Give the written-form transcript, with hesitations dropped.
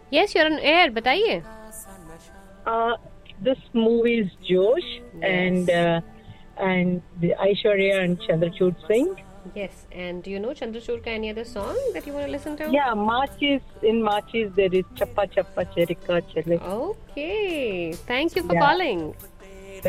Yes, you're on air. बताइए. This movie is Josh Yes. and the Aishwarya and Chandrachud Singh. Yes. And do you know Chandrachud ka any other song that you want to listen to? Yeah, Marches there is Chappa Chappa Cherika Chele. Okay. Thank you for Yeah. calling.